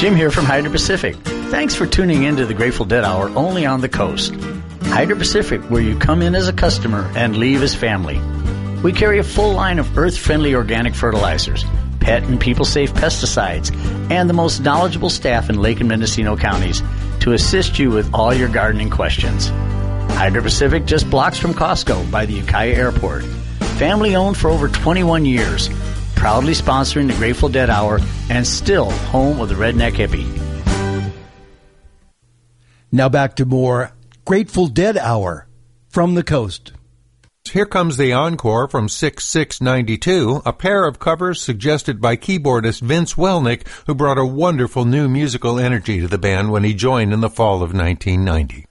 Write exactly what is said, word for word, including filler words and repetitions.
Jim here from Hydro Pacific. Thanks for tuning in to the Grateful Dead Hour only on the coast. Hydro Pacific, where you come in as a customer and leave as family. We carry a full line of earth-friendly organic fertilizers, pet and people-safe pesticides, and the most knowledgeable staff in Lake and Mendocino counties to assist you with all your gardening questions. Hydro Pacific just blocks from Costco by the Ukiah Airport. Family-owned for over twenty-one years. Proudly sponsoring the Grateful Dead Hour and still home of the Redneck Hippie. Now back to more Grateful Dead Hour from the coast. Here comes the encore from six six ninety-two, a pair of covers suggested by keyboardist Vince Welnick, who brought a wonderful new musical energy to the band when he joined in the fall of nineteen ninety.